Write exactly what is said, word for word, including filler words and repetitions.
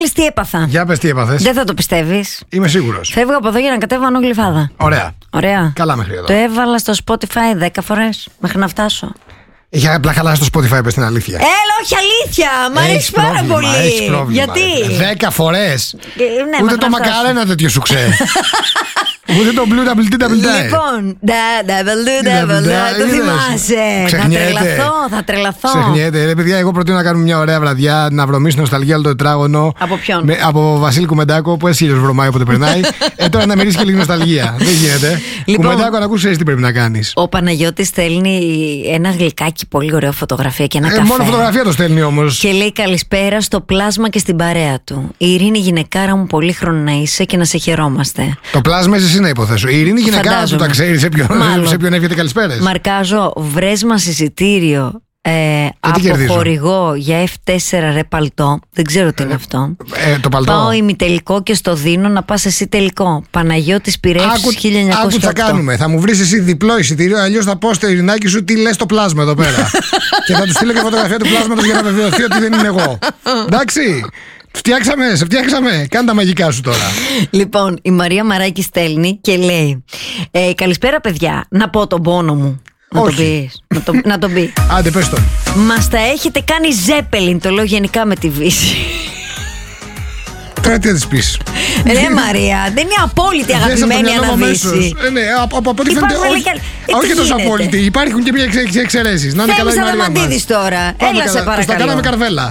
Τι έπαθα. Για πες τι έπαθες. Δεν θα το πιστεύεις. Είμαι σίγουρος. Φεύγω από εδώ για να κατέβω Άνω Γλυφάδα. Ωραία. Ωραία. Καλά μέχρι εδώ. Το έβαλα στο Spotify δέκα φορές μέχρι να φτάσω. Είχε απλά καλά στο Spotify, πες την αλήθεια. Έλα, όχι αλήθεια. Μ' αρέσει πάρα πρόβλημα, πολύ. Έχεις πρόβλημα. Γιατί? Δέκα φορές. Ε, ναι, Ούτε το μακαρένα τέτοιο σου ξέρει. Ούτε το Blue Double T Double Day. Λοιπόν, double double το θυμάσαι. Θα τρελαθώ, θα τρελαθώ. Ξεχνιέται. Ρε παιδιά, εγώ προτείνω να κάνουμε μια ωραία βραδιά, να βρωμίσει νοσταλγία όλο το τετράγωνο. Από ποιον? Με, από Βασίλη Κουμεντάκο, που έσυλος βρωμάει όποτε περνάει. ε, τώρα να μυρίσει και λίγη νοσταλγία. Δεν γίνεται. Λοιπόν, Κουμεντάκο, να ακούσεις τι πρέπει να κάνεις. Ο Παναγιώτης στέλνει ένα γλυκάκι, πολύ ωραία φωτογραφία και ένα ε, καφέ. Μόνο φωτογραφία το στέλνει όμως. Και λέει καλησπέρα στο πλάσμα και στην παρέα του. Η Ειρήνη, γυναικάρα μου, πολύχρονο να είσαι και να σε χαιρόμαστε. Το πλάσμα εσύ να υποθέσω. Η Ειρήνη γυναικάρα του, τα ξέρει σε ποιον, σε ποιον έβγαινε καλησπέρες. Μαρκάζω, βρες μας εισιτήριο ε, από κερδίζω? χορηγό για εφ τέσσερα ρε παλτό. Δεν ξέρω τι είναι αυτό. Ε, το παλτό. Πάω ημιτελικό και στο δίνω να πας εσύ τελικό. Παναγιώτης Πυρεύσης χίλια εννιακόσια οκτώ. Άκου τι θα κάνουμε. Θα μου βρεις εσύ διπλό εισιτήριο, αλλιώς θα πω στο Ειρηνάκι σου τι λες το πλάσμα εδώ πέρα. Και θα του στείλω και φωτογραφία του πλάσματος για να βεβαιωθεί ότι δεν είναι εγώ. Εντάξει. Φτιάξαμε, σε φτιάξαμε. Κάνε τα μαγικά σου τώρα. Λοιπόν, η Μαρία Μαράκη στέλνει και λέει ε, καλησπέρα παιδιά, να πω τον πόνο μου. Να τον πεις, να, το, να τον πει. Άντε πες το. Μας τα έχετε κάνει ζέπελιν, το λέω γενικά με τη Βύση. Τώρα τι θα της πεις? Ρε Μαρία, δεν είναι απόλυτη αγαπημένη αναβίση. Ε, ναι, από ό,τι φαίνεται όχι τόσο απόλυτη. Υπάρχουν και μια εξαιρέσεις. Θέλεις να Μαντίδης τώρα. Έλα σε παρακαλώ. Τα κάναμε καρβέλα.